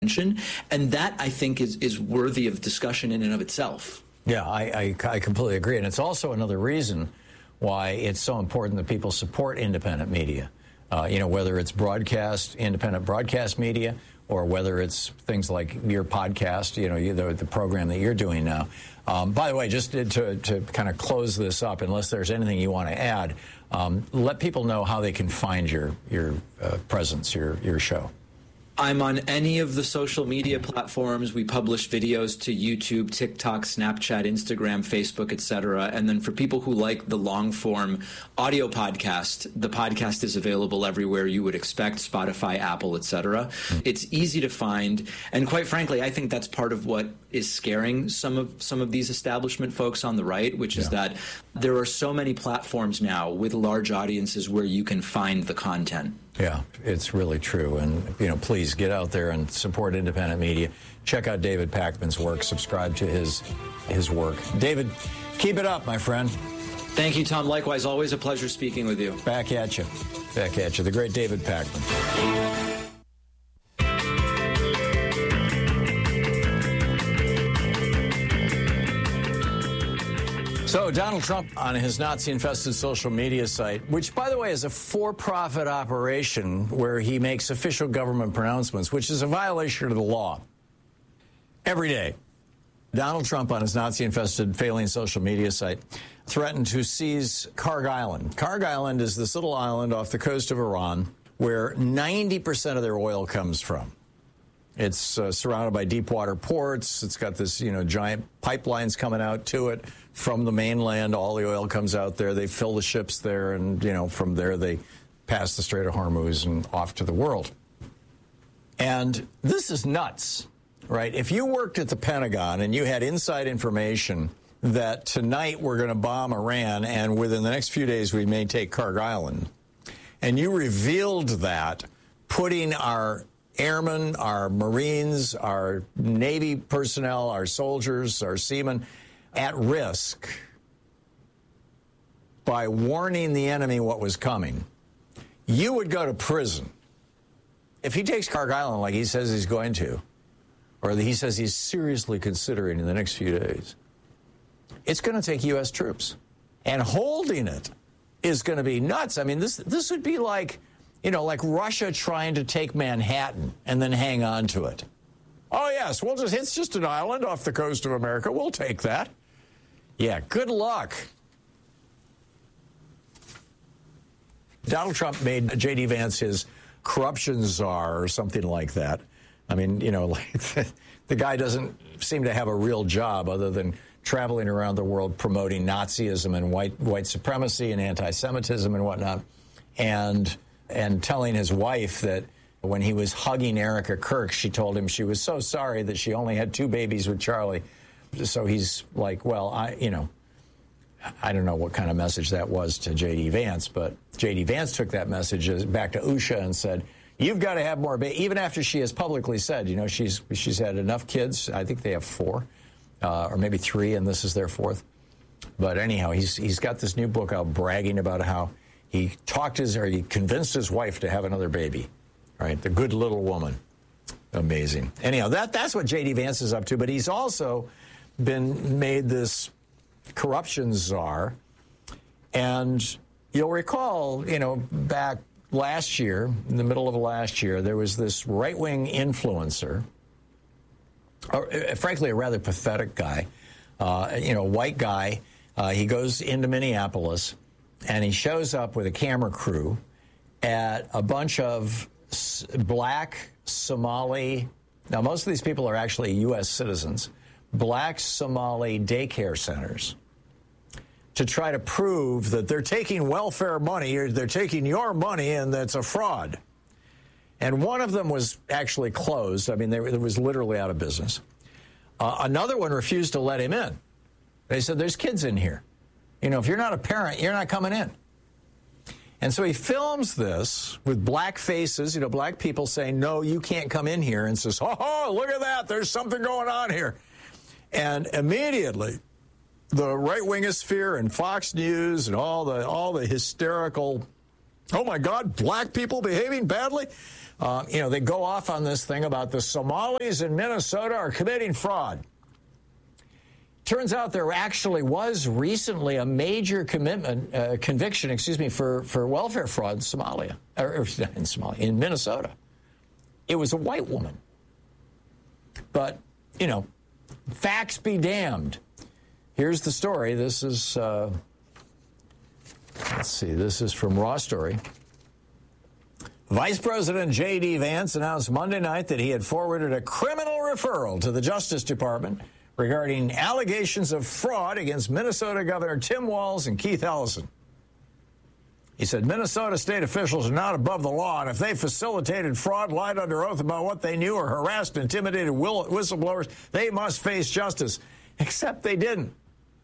And that, I think, is worthy of discussion in and of itself. Yeah, I completely agree. And it's also another reason why it's so important that people support independent media. Whether it's independent broadcast media, or whether it's things like your podcast, the program that you're doing now. By the way, just to kind of close this up, unless there's anything you want to add, let people know how they can find your presence, your show. I'm on any of the social media platforms. We publish videos to YouTube, TikTok, Snapchat, Instagram, Facebook, etc. And then for people who like the long-form audio podcast, the podcast is available everywhere you would expect, Spotify, Apple, etc. It's easy to find. And quite frankly, I think that's part of what is scaring some of these establishment folks on the right, which is that there are so many platforms now with large audiences where you can find the content. Yeah, it's really true. And, please get out there and support independent media. Check out David Pakman's work. Subscribe to his work. David, keep it up, my friend. Thank you, Tom. Likewise, always a pleasure speaking with you. Back at you. The great David Pakman. So Donald Trump on his Nazi-infested social media site, which, by the way, is a for-profit operation where he makes official government pronouncements, which is a violation of the law. Every day, Donald Trump on his Nazi-infested failing social media site threatened to seize Kharg Island. Kharg Island is this little island off the coast of Iran where 90% of their oil comes from. It's surrounded by deep water ports. It's got this, giant pipelines coming out to it from the mainland. All the oil comes out there. They fill the ships there, and, from there they pass the Strait of Hormuz and off to the world. And this is nuts, right? If you worked at the Pentagon and you had inside information that tonight we're going to bomb Iran and within the next few days we may take Kharg Island, and you revealed that, putting our airmen, our Marines, our Navy personnel, our soldiers, our seamen at risk by warning the enemy what was coming, you would go to prison. If he takes Kharg Island like he says he's going to, or he says he's seriously considering in the next few days, it's going to take U.S. troops. And holding it is going to be nuts. I mean, this would be like, like Russia trying to take Manhattan and then hang on to it. Oh, yes, it's just an island off the coast of America. We'll take that. Yeah, good luck. Donald Trump made J.D. Vance his corruption czar or something like that. I mean, the guy doesn't seem to have a real job other than traveling around the world promoting Nazism and white supremacy and anti-Semitism and whatnot, and telling his wife that when he was hugging Erica Kirk, she told him she was so sorry that she only had 2 babies with Charlie. So he's like, well, I don't know what kind of message that was to J.D. Vance, but J.D. Vance took that message back to Usha and said, you've got to have more babies. Even after she has publicly said, she's had enough kids. I think they have 4 or maybe 3, and this is their 4th. But anyhow, he's got this new book out bragging about how he convinced his wife to have another baby, right? The good little woman. Amazing. Anyhow, that's what J.D. Vance is up to, but he's also been made this corruption czar. And you'll recall, back last year, in the middle of last year, there was this right-wing influencer, frankly, a rather pathetic guy, white guy. He goes into Minneapolis, and he shows up with a camera crew at a bunch of black Somali, now most of these people are actually U.S. citizens, black Somali daycare centers, to try to prove that they're taking welfare money, or they're taking your money, and that's a fraud. And one of them was actually closed. I mean, it was literally out of business. Another one refused to let him in. They said, there's kids in here. If you're not a parent, you're not coming in. And so he films this with black faces, black people saying, no, you can't come in here, and says, oh, look at that, there's something going on here. And immediately, the right-wingosphere and Fox News and all the hysterical, oh, my God, black people behaving badly, They go off on this thing about the Somalis in Minnesota are committing fraud. Turns out there actually was recently a major conviction, for welfare fraud in Somalia, in Minnesota. It was a white woman. But, facts be damned. Here's the story. This is, this is from Raw Story. Vice President J.D. Vance announced Monday night that he had forwarded a criminal referral to the Justice Department regarding allegations of fraud against Minnesota Governor Tim Walz and Keith Ellison. He said Minnesota state officials are not above the law, and if they facilitated fraud, lied under oath about what they knew, or harassed and intimidated whistleblowers, they must face justice. Except they didn't.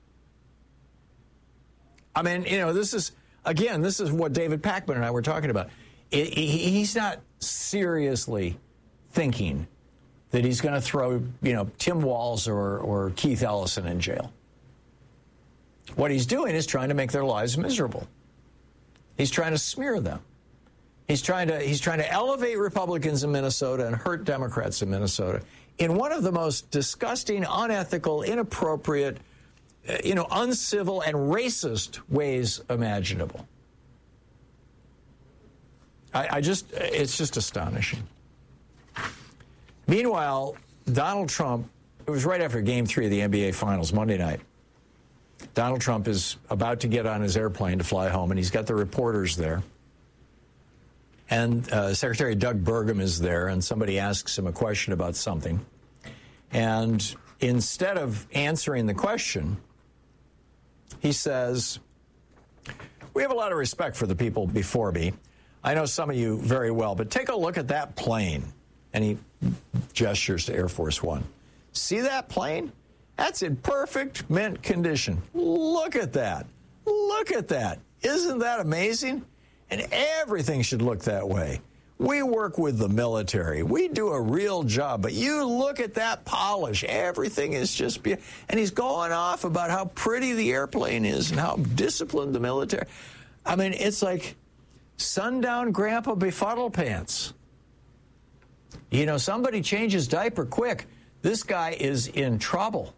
I mean, this is what David Pakman and I were talking about. He's not seriously thinking that he's going to throw, Tim Walz or Keith Ellison in jail. What he's doing is trying to make their lives miserable. He's trying to smear them. He's trying to elevate Republicans in Minnesota and hurt Democrats in Minnesota in one of the most disgusting, unethical, inappropriate, uncivil and racist ways imaginable. It's just astonishing. Meanwhile, Donald Trump, it was right after Game 3 of the NBA Finals Monday night. Donald Trump is about to get on his airplane to fly home, and he's got the reporters there. And Secretary Doug Burgum is there, and somebody asks him a question about something. And instead of answering the question, he says, "We have a lot of respect for the people before me. I know some of you very well, but take a look at that plane." And he gestures to Air Force One. "See that plane? That's in perfect mint condition. Look at that. Look at that. Isn't that amazing? And everything should look that way. We work with the military. We do a real job. But you look at that polish. Everything is just beautiful." And he's going off about how pretty the airplane is and how disciplined the military. I mean, it's like sundown grandpa befuddle pants. Somebody changes diaper quick. This guy is in trouble.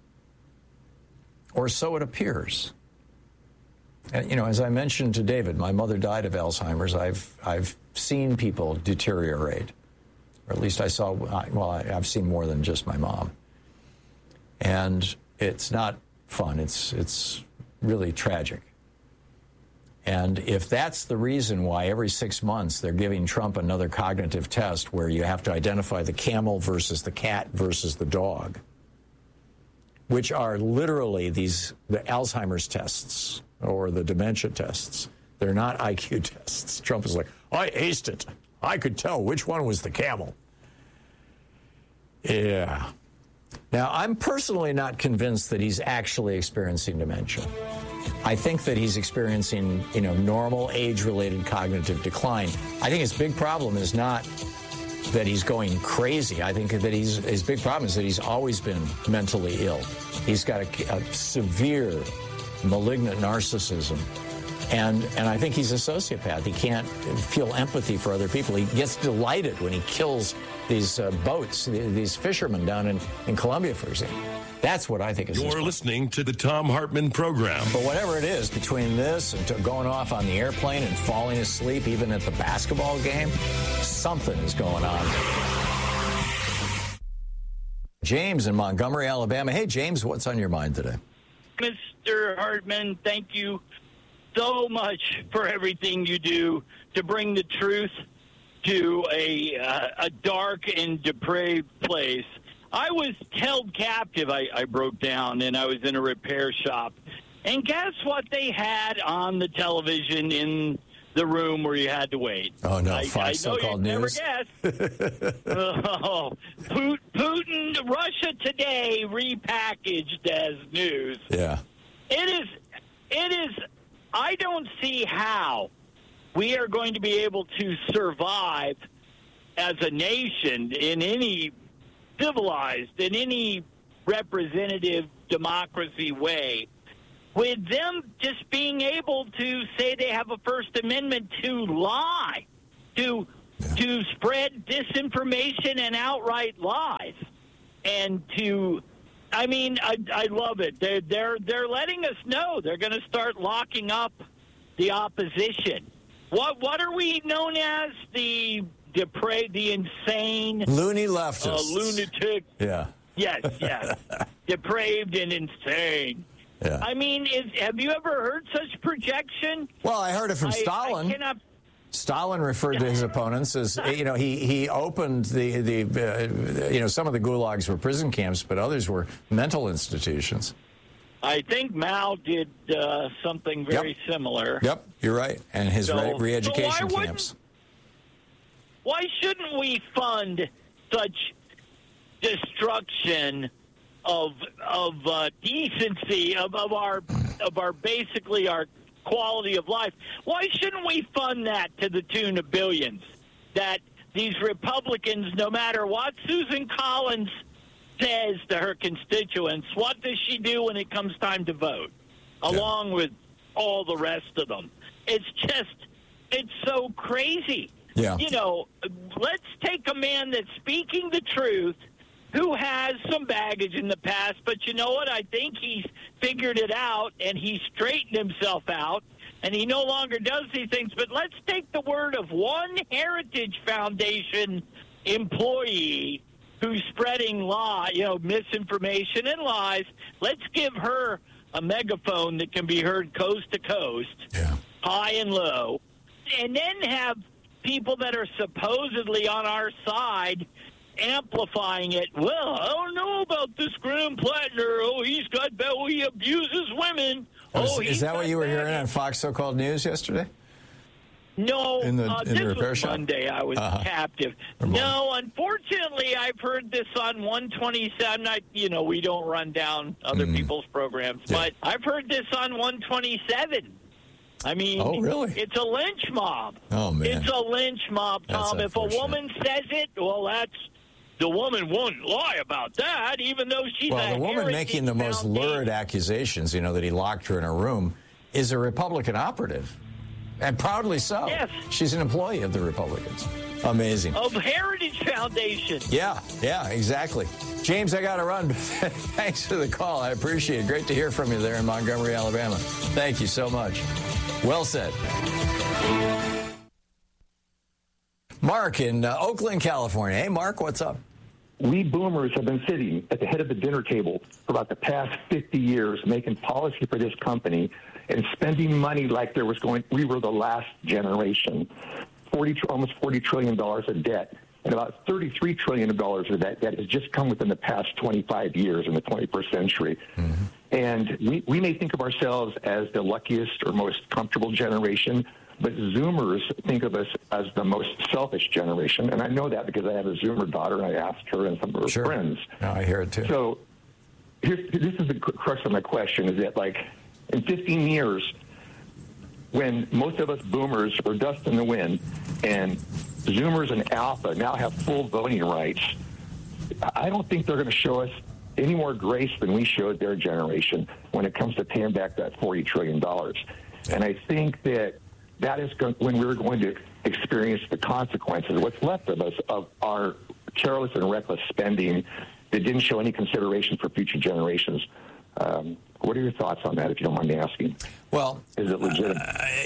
Or so it appears. And, as I mentioned to David, my mother died of Alzheimer's. I've seen people deteriorate. Or at least I've seen more than just my mom. And it's not fun. It's really tragic. And if that's the reason why every 6 months they're giving Trump another cognitive test where you have to identify the camel versus the cat versus the dog, which are literally the Alzheimer's tests or the dementia tests. They're not IQ tests. Trump is like, "I aced it. I could tell which one was the camel." Yeah. Now, I'm personally not convinced that he's actually experiencing dementia. I think that he's experiencing, normal age-related cognitive decline. I think his big problem is not that he's going crazy. I think that his big problem is that he's always been mentally ill. He's got a severe malignant narcissism. And I think he's a sociopath. He can't feel empathy for other people. He gets delighted when he kills these boats, these fishermen down in Colombia, for example. That's what I think is. You're listening to the Thom Hartmann Program. But whatever it is, between this and going off on the airplane and falling asleep even at the basketball game, something is going on. James in Montgomery, Alabama. Hey, James, what's on your mind today? Mr. Hartmann, thank you so much for everything you do to bring the truth to a dark and depraved place. I was held captive, I broke down, and I was in a repair shop. And guess what they had on the television in the room where you had to wait? Oh, no, Fox so-called news. Never guessed. Putin, Russia Today, repackaged as news. Yeah. It is, I don't see how we are going to be able to survive as a nation in any civilized, in any representative democracy way, with them just being able to say they have a First Amendment to lie, to to spread disinformation and outright lies. And I love it. They're letting us know they're going to start locking up the opposition. What are we known as? The depraved, the insane, loony leftists, lunatic. Yeah. Yes. Depraved and insane. Yeah. I mean, have you ever heard such projection? Well, I heard it from Stalin. I cannot. Stalin referred to his opponents as, he opened some of the gulags were prison camps, but others were mental institutions. I think Mao did something very similar. Yep, you're right. And his re-education camps. Why shouldn't we fund such destruction of decency, of our basically our quality of life? Why shouldn't we fund that to the tune of billions? That these Republicans, no matter what Susan Collins says to her constituents, what does she do when it comes time to vote? Along with all the rest of them. It's so crazy. Yeah. Let's take a man that's speaking the truth, who has some baggage in the past, but you know what? I think he's figured it out, and he's straightened himself out, and he no longer does these things. But let's take the word of one Heritage Foundation employee who's spreading misinformation and lies. Let's give her a megaphone that can be heard coast to coast, high and low, and then have people that are supposedly on our side amplifying it. Well, I don't know about this Graham Plattner. Oh, he abuses women. Is that what you were hearing on Fox So-Called News yesterday? No, in the repair was shop? Monday. I was captive. No, unfortunately, I've heard this on 127. We don't run down other people's programs, but I've heard this on 127. I mean, really? It's a lynch mob. Oh, man. It's a lynch mob, Tom. If a woman says it, the woman won't lie about that, even though she's the woman making the most lurid accusations, that he locked her in a room, is a Republican operative. And proudly so. Yes. She's an employee of the Republicans. Amazing. Of Heritage Foundation. Yeah, exactly. James, I got to run. Thanks for the call. I appreciate it. Great to hear from you there in Montgomery, Alabama. Thank you so much. Well said. Mark in Oakland, California. Hey, Mark, what's up? We boomers have been sitting at the head of the dinner table for about the past 50 years making policy for this company and spending money like we were the last generation. Almost $40 trillion of debt, and about $33 trillion of that debt has just come within the past 25 years in the 21st century. Mm-hmm. And we may think of ourselves as the luckiest or most comfortable generation, but Zoomers think of us as the most selfish generation. And I know that because I have a Zoomer daughter, and I asked her and some of her friends. No, I hear it too. So this is the crux of my question, is that, in 15 years, when most of us boomers were dust in the wind and Zoomers and Alpha now have full voting rights, I don't think they're going to show us any more grace than we showed their generation when it comes to paying back that $40 trillion. And I think that is when we're going to experience the consequences, what's left of us, of our careless and reckless spending that didn't show any consideration for future generations. What are your thoughts on that, if you don't mind me asking? Well, is it legitimate?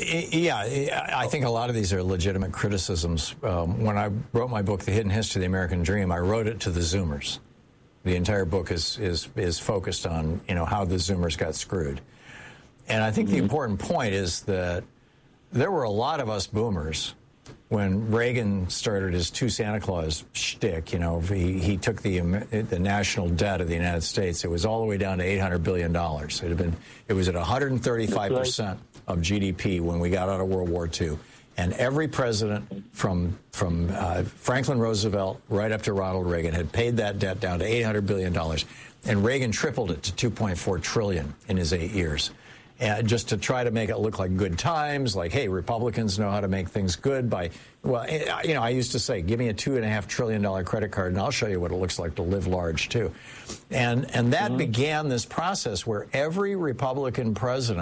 I think a lot of these are legitimate criticisms. When I wrote my book, The Hidden History of the American Dream, I wrote it to the Zoomers. The entire book is focused on how the Zoomers got screwed. And I think the important point is that there were a lot of us boomers when Reagan started his two Santa Claus shtick. He took the national debt of the United States. It was all the way down to $800 billion. It was at 135% of GDP when we got out of World War II. And every president from Franklin Roosevelt right up to Ronald Reagan had paid that debt down to $800 billion. And Reagan tripled it to $2.4 trillion in his 8 years. Just to try to make it look like good times, like, hey, Republicans know how to make things good I used to say, give me a $2.5 trillion credit card and I'll show you what it looks like to live large, too. And that began this process where every Republican president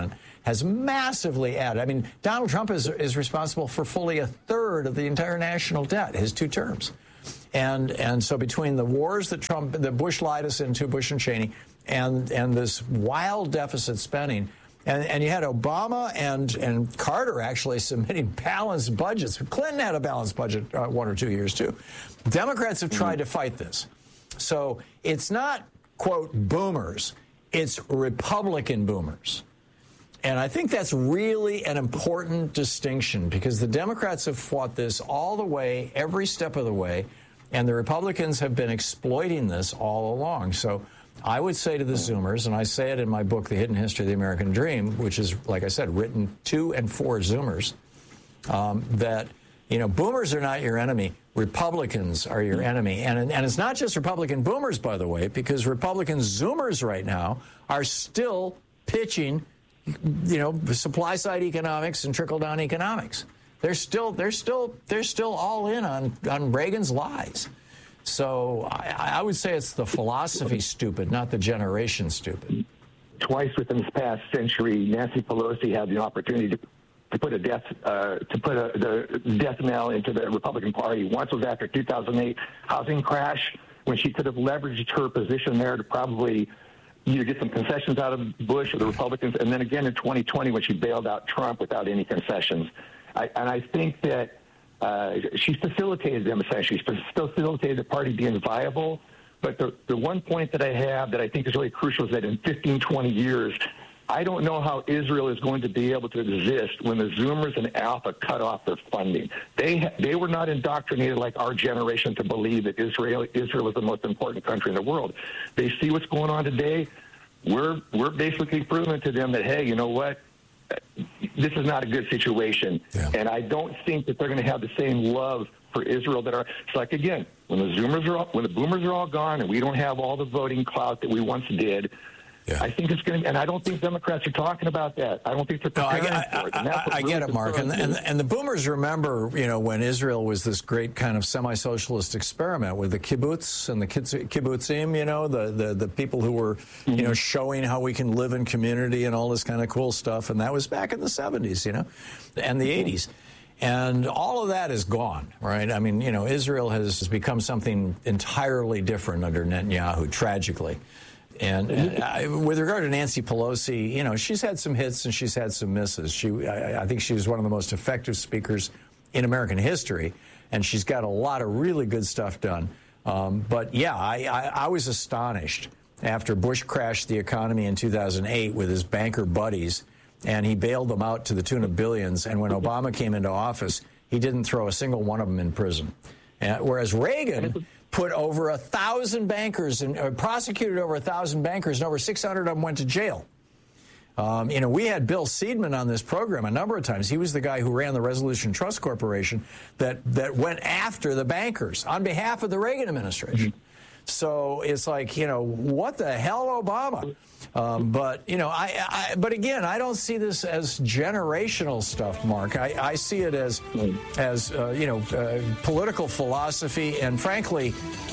has massively added. I mean, Donald Trump is responsible for fully a third of the entire national debt, his 2 terms. And so between the wars that Bush lied us into, Bush and Cheney, and this wild deficit spending, and you had Obama and Carter actually submitting balanced budgets. Clinton had a balanced budget 1 or 2 years, too. Democrats have tried to fight this. So it's not, quote, boomers. It's Republican boomers. And I think that's really an important distinction because the Democrats have fought this all the way, every step of the way, and the Republicans have been exploiting this all along. So I would say to the Zoomers, and I say it in my book, The Hidden History of the American Dream, which is, like I said, written to and for Zoomers, that, boomers are not your enemy. Republicans are your enemy. And it's not just Republican boomers, by the way, because Republican Zoomers right now are still pitching, supply-side economics and trickle-down economics. They're still all in on Reagan's lies. So I would say it's the philosophy stupid, not the generation stupid. Twice within this past century, Nancy Pelosi had the opportunity to put the death knell into the Republican Party. Once was after 2008 housing crash, when she could have leveraged her position there to probably either get some concessions out of Bush or the Republicans, and then again in 2020 when she bailed out Trump without any concessions. I think that she's facilitated them, essentially. She's facilitated the party being viable. But the one point that I have that I think is really crucial is that in 15, 20 years, I don't know how Israel is going to be able to exist when the Zoomers and Alpha cut off their funding. They were not indoctrinated like our generation to believe that Israel is the most important country in the world. They see what's going on today. We're basically proving to them that, hey, you know what? This is not a good situation. Yeah. And I don't think that they're going to have the same love for Israel that are. It's like, again, when the boomers are all gone and we don't have all the voting clout that we once did, yeah. I think it's going to, and I don't think Democrats are talking about that. I don't think they're preparing for it. I get it, Mark. And the boomers remember, when Israel was this great kind of semi-socialist experiment with the kibbutz and the kibbutzim, the people who were, showing how we can live in community and all this kind of cool stuff. And that was back in the 70s, and the 80s. And all of that is gone, right? I mean, Israel has become something entirely different under Netanyahu, tragically. And with regard to Nancy Pelosi, she's had some hits and she's had some misses. I think she was one of the most effective speakers in American history, and she's got a lot of really good stuff done. But, yeah, I was astonished after Bush crashed the economy in 2008 with his banker buddies, and he bailed them out to the tune of billions. And when Obama came into office, he didn't throw a single one of them in prison. Whereas Reagan put over 1,000 bankers and prosecuted over 1,000 bankers, and over 600 of them went to jail. We had Bill Seidman on this program a number of times. He was the guy who ran the Resolution Trust Corporation that went after the bankers on behalf of the Reagan administration. Mm-hmm. So it's like, what the hell, Obama? But again, I don't see this as generational stuff, Mark. I see it as political philosophy and, frankly,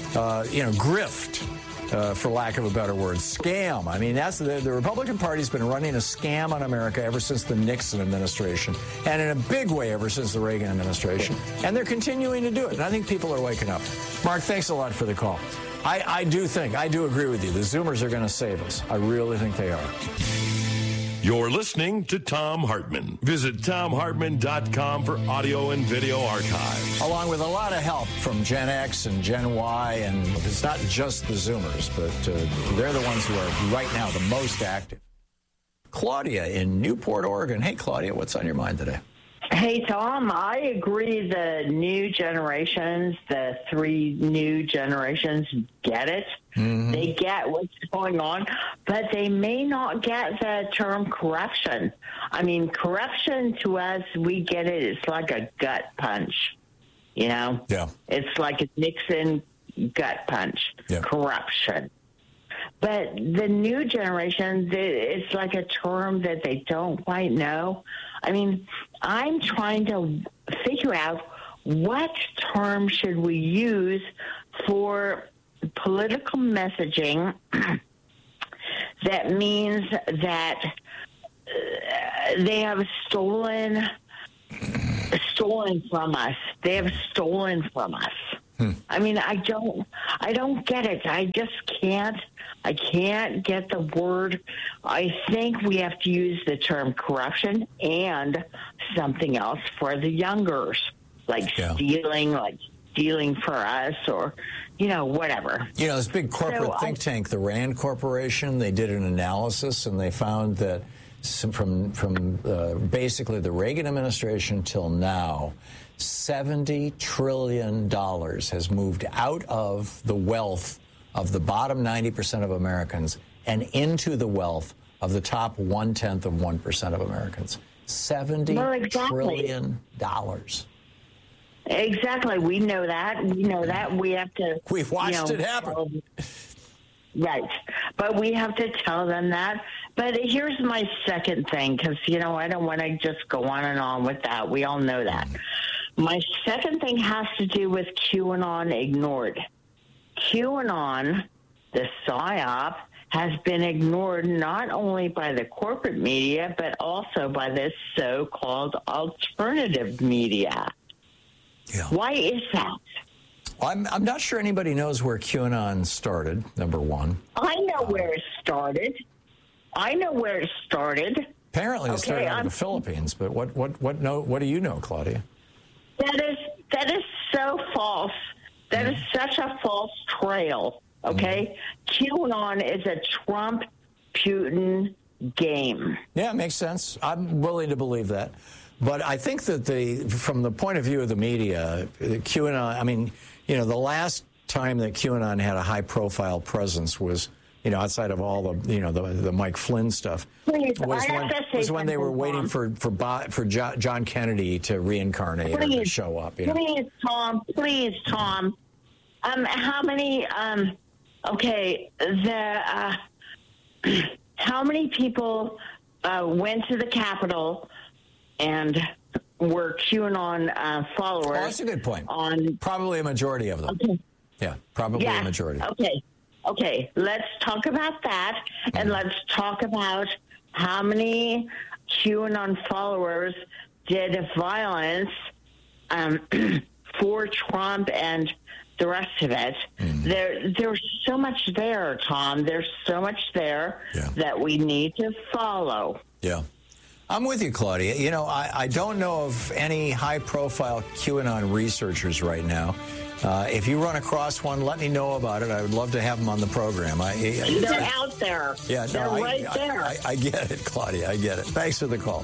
grift, for lack of a better word, scam. I mean, that's the Republican Party's been running a scam on America ever since the Nixon administration, and in a big way ever since the Reagan administration. And they're continuing to do it. And I think people are waking up. Mark, thanks a lot for the call. I do agree with you. The Zoomers are going to save us. I really think they are. You're listening to Thom Hartmann. Visit ThomHartmann.com for audio and video archives. Along with a lot of help from Gen X and Gen Y, and it's not just the Zoomers, but they're the ones who are right now the most active. Claudia in Newport, Oregon. Hey, Claudia, what's on your mind today? Hey, Tom, I agree the new generations, the 3 new generations, get it. Mm-hmm. They get what's going on, but they may not get the term corruption. I mean, corruption to us, we get it. It's like a gut punch, Yeah. It's like a Nixon gut punch, corruption. But the new generation, it's like a term that they don't quite know. I mean, I'm trying to figure out what term should we use for political messaging that means that they have stolen from us. They have stolen from us. I mean, I don't get it. I just can't. I can't get the word. I think we have to use the term corruption and something else for the youngers, like stealing for us, or whatever. This big corporate think tank, the Rand Corporation, they did an analysis and they found that from basically the Reagan administration till now, $70 trillion has moved out of the wealth of the bottom 90% of Americans and into the wealth of the top 0.1% of Americans. $70 trillion. Exactly. We know that. We have to. We've watched it happen. Right. But we have to tell them that. But here's my second thing, because, I don't want to just go on and on with that. We all know that. My second thing has to do with QAnon ignored. QAnon, the PSYOP, has been ignored not only by the corporate media, but also by this so-called alternative media. Yeah. Why is that? Well, I'm not sure anybody knows where QAnon started, number one. I know where it started. Apparently it started out in the Philippines, but what do you know, Claudia? That is so false. That is such a false trail, okay? QAnon is a Trump-Putin game. Yeah, it makes sense. I'm willing to believe that. But I think that from the point of view of the media, QAnon, the last time that QAnon had a high-profile presence was, outside of all the Mike Flynn stuff, was when they were waiting for John Kennedy to reincarnate or to show up. Please, Tom. How many? How many people went to the Capitol and were QAnon followers? Oh, that's a good point. Probably a majority of them. Okay. Yeah, probably a majority. Okay, let's talk about that, and let's talk about how many QAnon followers did violence for Trump and the rest of it. There's so much there, Tom. There's so much there that we need to follow. Yeah. I'm with you, Claudia. I don't know of any high-profile QAnon researchers right now. If you run across one, let me know about it. I would love to have them on the program. They're out there. Yeah, they're right there. I get it, Claudia. I get it. Thanks for the call.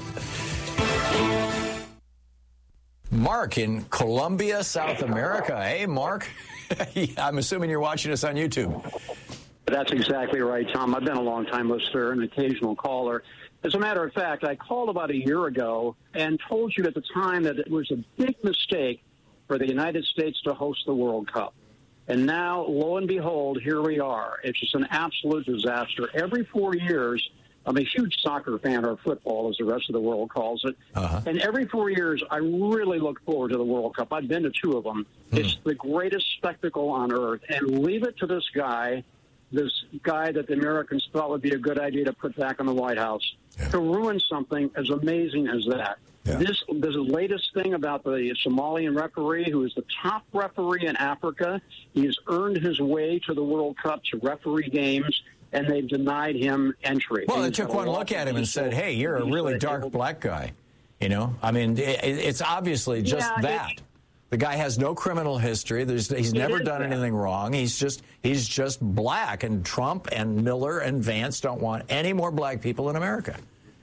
Mark in Colombia, South America. Hey, Mark. I'm assuming you're watching us on YouTube. That's exactly right, Tom. I've been a long-time listener, an occasional caller. As a matter of fact, I called about a year ago and told you at the time that it was a big mistake for the United States to host the World Cup. And now, lo and behold, here we are. It's just an absolute disaster. Every 4 years, I'm a huge soccer fan, or football, as the rest of the world calls it. And every 4 years, I really look forward to the World Cup. I've been to 2 of them. It's the greatest spectacle on earth. And leave it to this guy that the Americans thought would be a good idea to put back in the White House, to ruin something as amazing as that. Yeah. This latest thing about the Somalian referee, who is the top referee in Africa, he has earned his way to the World Cup to referee games, and they've denied him entry. Well, they took one look at him and said, hey, you're a really dark black guy. It's obviously just that. The guy has no criminal history. He's never done anything wrong. He's just black, and Trump and Miller and Vance don't want any more black people in America.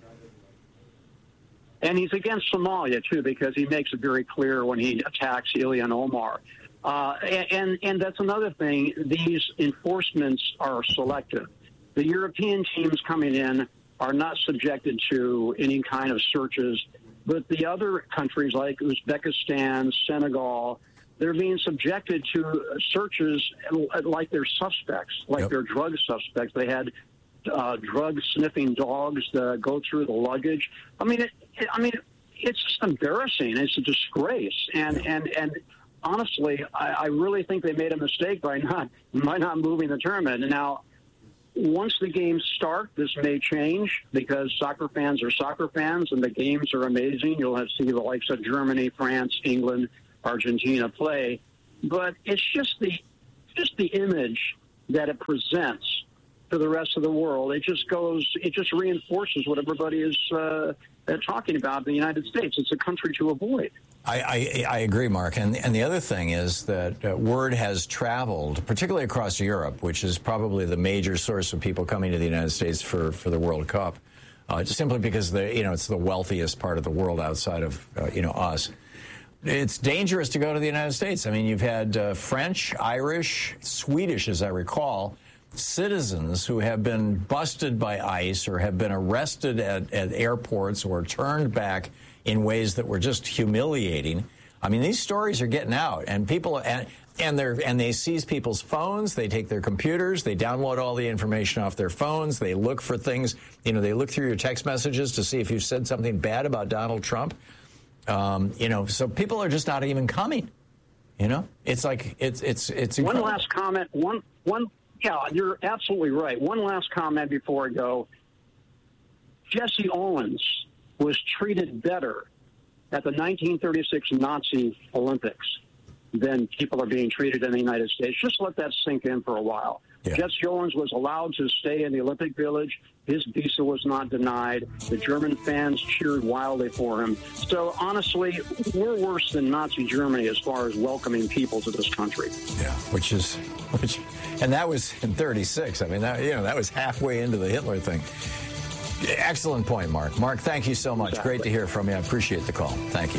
And he's against Somalia, too, because he makes it very clear when he attacks Ilhan Omar. And that's another thing. These enforcements are selective. The European teams coming in are not subjected to any kind of searches, but the other countries like Uzbekistan, Senegal, they're being subjected to searches like they're suspects, like they're drug suspects. They had drug-sniffing dogs go through the luggage. It's just embarrassing. It's a disgrace. And honestly, I really think they made a mistake by not moving the tournament. And now, once the games start, this may change because soccer fans are soccer fans and the games are amazing. You'll have to see the likes of Germany, France, England, Argentina play. But it's just the image that it presents to the rest of the world. It just reinforces what everybody is talking about in the United States. It's a country to avoid. I agree, Mark. And the other thing is that word has traveled, particularly across Europe, which is probably the major source of people coming to the United States for the World Cup, just simply because it's the wealthiest part of the world outside of us. It's dangerous to go to the United States. I mean, you've had French, Irish, Swedish, as I recall, citizens who have been busted by ICE or have been arrested at airports or turned back in ways that were just humiliating. I mean, these stories are getting out, and people and they seize people's phones, they take their computers, they download all the information off their phones, they look for things, they look through your text messages to see if you've said something bad about Donald Trump. So people are just not even coming. It's like it's incredible. One last comment. Yeah, you're absolutely right. One last comment before I go. Jesse Owens was treated better at the 1936 Nazi Olympics than people are being treated in the United States. Just let that sink in for a while. Yeah. Jesse Owens was allowed to stay in the Olympic Village. His visa was not denied. The German fans cheered wildly for him. So, honestly, we're worse than Nazi Germany as far as welcoming people to this country. Yeah, and that was in 36. I mean, that was halfway into the Hitler thing. Excellent point, Mark. Mark, thank you so much. Exactly. Great to hear from you. I appreciate the call. Thank you.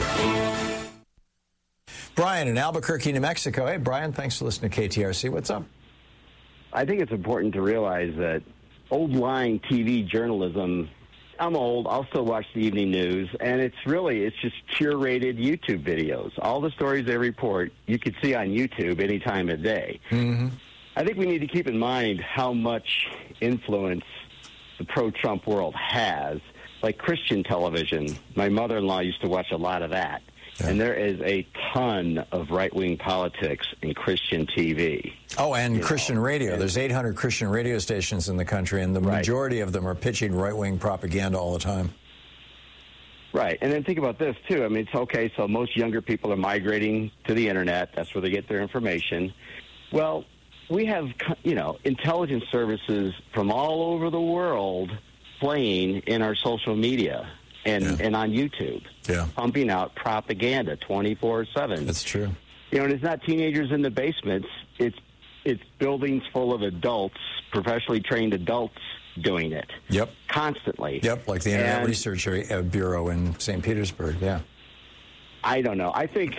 Brian in Albuquerque, New Mexico. Hey, Brian, thanks for listening to KTRC. What's up? I think it's important to realize that old-line TV journalism, I'm old, I'll still watch the evening news, and it's just curated YouTube videos. All the stories they report, you could see on YouTube any time of day. Mm-hmm. I think we need to keep in mind how much influence the pro-Trump world has, like Christian television. My mother-in-law used to watch a lot of that. Yeah. And there is a ton of right-wing politics in Christian TV. Oh, and Christian radio. There's 800 Christian radio stations in the country, and the majority of them are pitching right-wing propaganda all the time. Right. And then think about this, too. I mean, it's okay, so most younger people are migrating to the Internet. That's where they get their information. Well, we have, intelligence services from all over the world playing in our social media. And on YouTube, pumping out propaganda 24/7. That's true. And it's not teenagers in the basements. It's buildings full of adults, professionally trained adults doing it. Yep. Constantly. Yep, like the Internet Research Bureau in St. Petersburg, yeah. I don't know. I think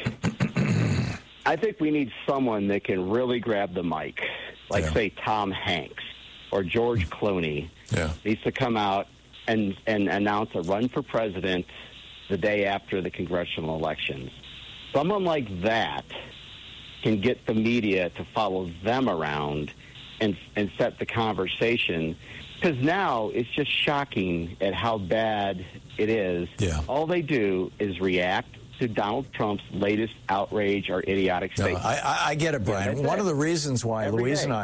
we need someone that can really grab the mic, like, say, Tom Hanks or George Clooney. Yeah. Needs to come out and announce a run for president the day after the congressional elections. Someone like that can get the media to follow them around and set the conversation. Because now it's just shocking at how bad it is. Yeah. All they do is react to Donald Trump's latest outrage or idiotic statement. No, I get it, Brian. One of the reasons why Louise and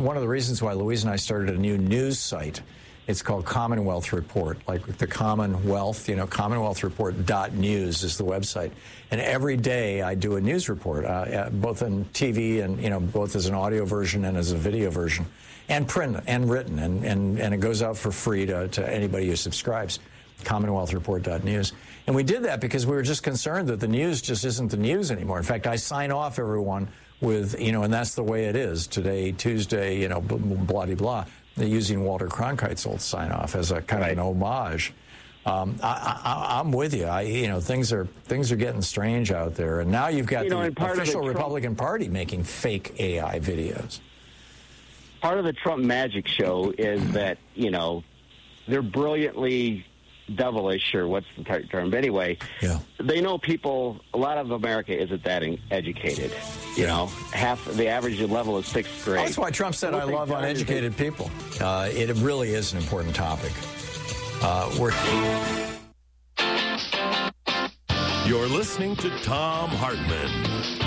I started a new news site. It's called Commonwealth Report, like the Commonwealth, commonwealthreport.news is the website. And every day I do a news report, both on TV and, both as an audio version and as a video version, and print and written. And it goes out for free to anybody who subscribes, commonwealthreport.news. And we did that because we were just concerned that the news just isn't the news anymore. In fact, I sign off everyone with, and that's the way it is today, Tuesday, blah-de-blah. They're using Walter Cronkite's old sign-off as a kind of an homage. I'm with you. Things are getting strange out there, and now you've got the official Republican Party making fake AI videos. Part of the Trump magic show is that they're brilliantly devilish, or what's the term? But anyway, they know people. A lot of America isn't that educated. Half the average level is 6th grade. That's why Trump said, "I love uneducated people." It really is an important topic. You're listening to Thom Hartmann.